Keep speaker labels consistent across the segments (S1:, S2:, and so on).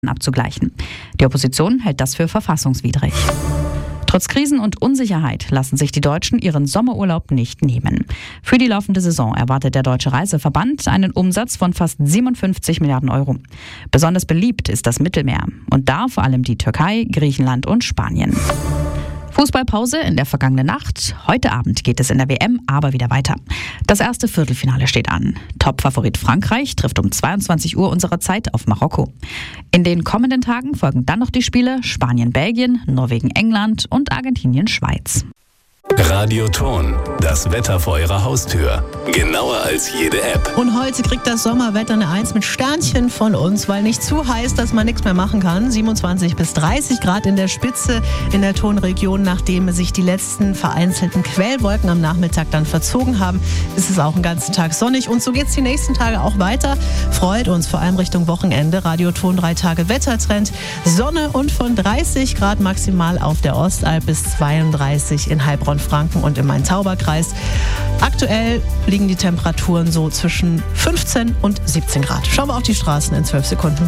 S1: abzugleichen. Die Opposition hält das für verfassungswidrig. Trotz Krisen und Unsicherheit lassen sich die Deutschen ihren Sommerurlaub nicht nehmen. Für die laufende Saison erwartet der Deutsche Reiseverband einen Umsatz von fast 57 Milliarden Euro. Besonders beliebt ist das Mittelmeer und da vor allem die Türkei, Griechenland und Spanien. Fußballpause in der vergangenen Nacht. Heute Abend geht es in der WM aber wieder weiter. Das erste Viertelfinale steht an. Top-Favorit Frankreich trifft um 22 Uhr unserer Zeit auf Marokko. In den kommenden Tagen folgen dann noch die Spiele Spanien-Belgien, Norwegen-England und Argentinien-Schweiz.
S2: Radioton, das Wetter vor Ihrer Haustür. Genauer als jede App.
S3: Und heute kriegt das Sommerwetter eine 1 mit Sternchen von uns, weil nicht zu heiß, dass man nichts mehr machen kann. 27 bis 30 Grad in der Spitze in der Tonregion. Nachdem sich die letzten vereinzelten Quellwolken am Nachmittag dann verzogen haben, ist es auch den ganzen Tag sonnig. Und so geht es die nächsten Tage auch weiter. Freut uns vor allem Richtung Wochenende. Radioton 3 Tage Wettertrend. Sonne und von 30 Grad maximal auf der Ostalb bis 32 in Heilbronn, Franken und im Main-Tauber-Kreis. Aktuell liegen die Temperaturen so zwischen 15 und 17 Grad. Schauen wir auf die Straßen in 12 Sekunden.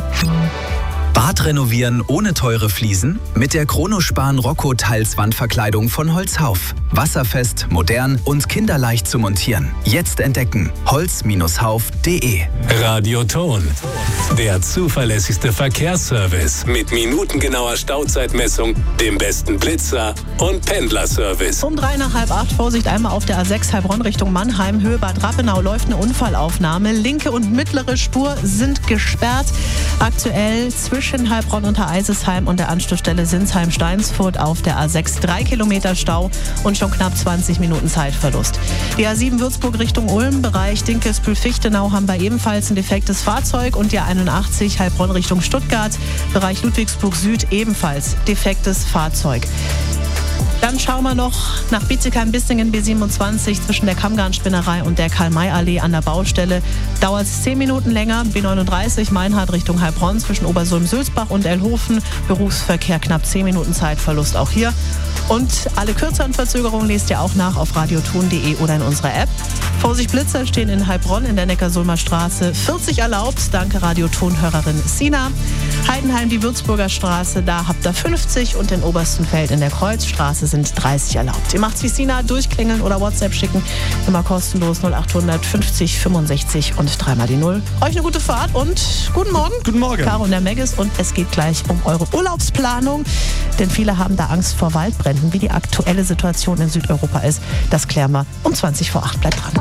S4: Bad renovieren ohne teure Fliesen? Mit der Kronospan Rocco Teilswandverkleidung von Holzhauf. Wasserfest, modern und kinderleicht zu montieren. Jetzt entdecken. holz-hauf.de.
S2: Radioton, der zuverlässigste Verkehrsservice mit minutengenauer Stauzeitmessung, dem besten Blitzer und Pendlerservice.
S3: Um 7:03 nach 7:30, Vorsicht einmal auf der A6 Heilbronn Richtung Mannheim, Höhe Bad Rappenau läuft eine Unfallaufnahme. Linke und mittlere Spur sind gesperrt. Aktuell zwischen Heilbronn unter Eisesheim und der Anschlussstelle Sinsheim-Steinsfurt auf der A6 3 Kilometer Stau und schon knapp 20 Minuten Zeitverlust. Die A7 Würzburg Richtung Ulm, Bereich Dinkelsbühl-Fichtenau haben wir ebenfalls ein defektes Fahrzeug und die A81 Heilbronn Richtung Stuttgart, Bereich Ludwigsburg Süd ebenfalls defektes Fahrzeug. Dann schauen wir noch nach Bietigheim-Bissingen B27 zwischen der Kammgarnspinnerei und der Karl-May-Allee an der Baustelle. Dauert es 10 Minuten länger. B39 Meinhard Richtung Heilbronn zwischen Obersulm-Sülzbach und Elhofen. Berufsverkehr knapp 10 Minuten Zeitverlust auch hier. Und alle kürzeren Verzögerungen lest ihr auch nach auf radioton.de oder in unserer App. Vorsicht Blitzer stehen in Heilbronn in der Neckarsulmer Straße 40 erlaubt. Danke Radioton-Hörerin Sina. Heidenheim die Würzburger Straße, da habt ihr 50 und in Oberstenfeld in der Kreuzstraße sind 30 erlaubt. Ihr macht's wie Sina, durchklingeln oder WhatsApp schicken. Immer kostenlos 0800 50 65 und 3 die 0. Euch eine gute Fahrt und guten Morgen.
S5: Guten Morgen.
S3: Caro und der Meggis und es geht gleich um eure Urlaubsplanung. Denn viele haben da Angst vor Waldbränden. Wie die aktuelle Situation in Südeuropa ist, das klären wir um 7:20. Bleibt dran.